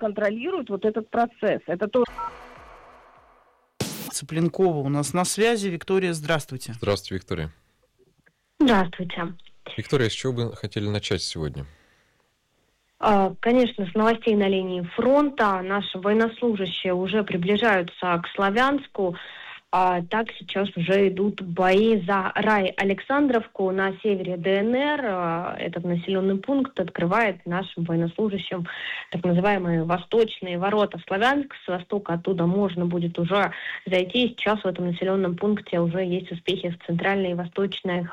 контролирует вот этот процесс. Это то. Цыпленкова у нас на связи. Виктория, здравствуйте. Здравствуйте, Виктория. Здравствуйте. Виктория, с чего бы хотели начать сегодня? Конечно, с новостей на линии фронта. Наши военнослужащие уже приближаются к Славянску. Так сейчас уже идут бои за Рай-Александровку на севере ДНР. Этот населенный пункт открывает нашим военнослужащим так называемые восточные ворота в Славянск. С востока оттуда можно будет уже зайти. Сейчас в этом населенном пункте уже есть успехи в центральной и восточной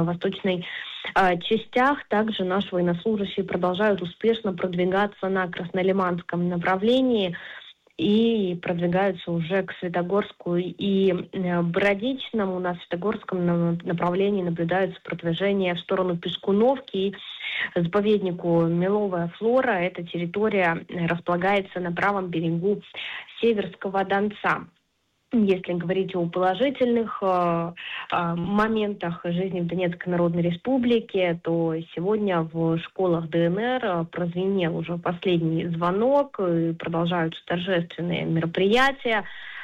частях. Также наши военнослужащие продолжают успешно продвигаться на Краснолиманском направлении и продвигаются уже к Светогорску и Бородичному. На Светогорском направлении наблюдается продвижение в сторону Пескуновки и заповеднику Меловая Флора. Эта территория располагается на правом берегу Северского Донца. Если говорить о положительных моментах жизни в Донецкой Народной Республике, то сегодня в школах ДНР прозвенел уже последний звонок, и продолжаются торжественные мероприятия.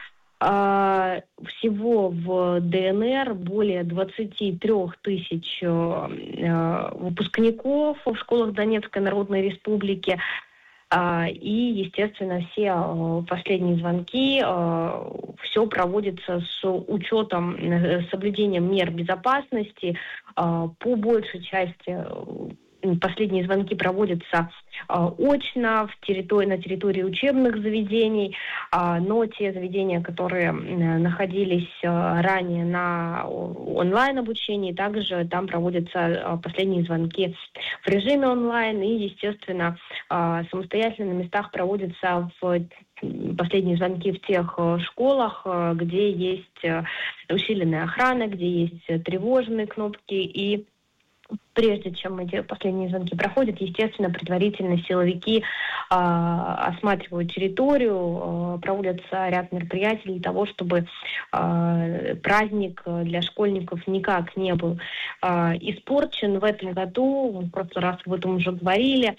Всего в ДНР более 23 тысяч выпускников в школах Донецкой Народной Республики. И, естественно, все последние звонки, все проводится с учетом, соблюдением мер безопасности. По большей части последние звонки проводятся очно на территории учебных заведений, но те заведения, которые находились ранее на онлайн-обучении, также там проводятся последние звонки в режиме онлайн, и, естественно, самостоятельно на местах проводятся последние звонки в тех школах, где есть усиленная охрана, где есть тревожные кнопки, и прежде чем эти последние звонки проходят, естественно, предварительно силовики осматривают территорию, проводятся ряд мероприятий для того, чтобы праздник для школьников никак не был испорчен в этом году. В прошлый раз об этом уже говорили.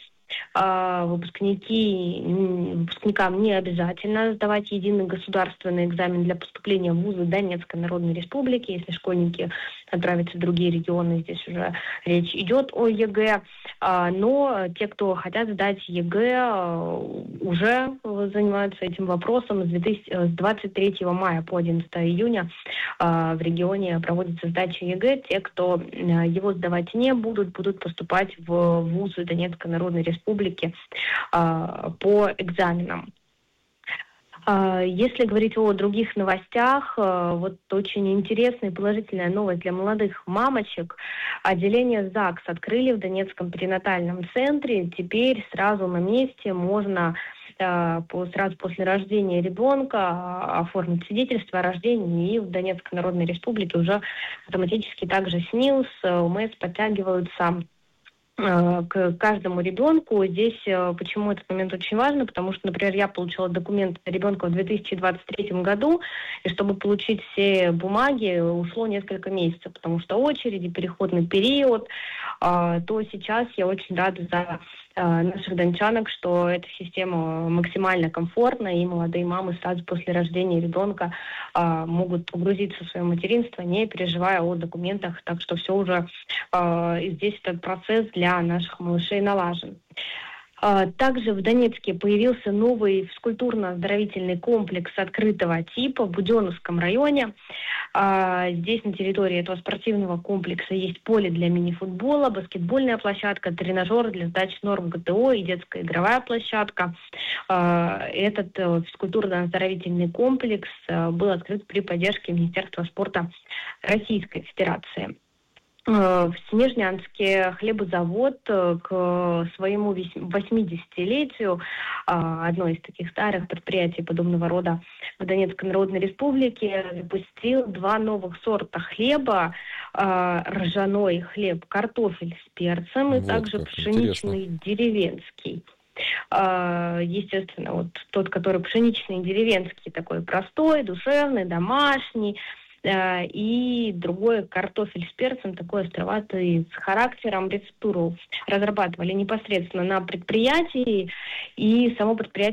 Выпускникам не обязательно сдавать единый государственный экзамен для поступления в вузы Донецкой Народной Республики. Если школьники отправятся в другие регионы, здесь уже речь идет о ЕГЭ. Но те, кто хотят сдать ЕГЭ, уже занимаются этим вопросом. С 23 мая по 11 июня в регионе проводится сдача ЕГЭ. Те, кто его сдавать не будут поступать в вузы Донецкой Народной Республики по экзаменам. Если говорить о других новостях, вот очень интересная и положительная новость для молодых мамочек. Отделение ЗАГС открыли в Донецком перинатальном центре. Теперь сразу на месте можно сразу после рождения ребенка оформить свидетельство о рождении, и в Донецкой Народной Республике уже автоматически также СНИЛС, ОМС подтягиваются к каждому ребенку. Здесь почему этот момент очень важен? Потому что, например, я получила документ ребенка в 2023 году, и чтобы получить все бумаги, ушло несколько месяцев, потому что очереди, переходный период. То сейчас я очень рада за наших дончанок, что эта система максимально комфортна, и молодые мамы сразу после рождения ребенка могут погрузиться в свое материнство, не переживая о документах. Так что все уже здесь этот процесс для наших малышей налажен. Также в Донецке появился новый физкультурно-оздоровительный комплекс открытого типа в Буденновском районе. Здесь на территории этого спортивного комплекса есть поле для мини-футбола, баскетбольная площадка, тренажер для сдачи норм ГТО и детская игровая площадка. Этот физкультурно-оздоровительный комплекс был открыт при поддержке Министерства спорта Российской Федерации. В Снежнянске хлебозавод к своему 80-летию, одно из таких старых предприятий подобного рода в Донецкой Народной Республике, запустил 2 новых сорта хлеба: ржаной хлеб, картофель с перцем, и также пшеничный деревенский. Естественно, вот тот, который пшеничный деревенский, такой простой, душевный, домашний. И другой картофель с перцем, такой островатый, с характером. Рецептуру разрабатывали непосредственно на предприятии, и само предприятие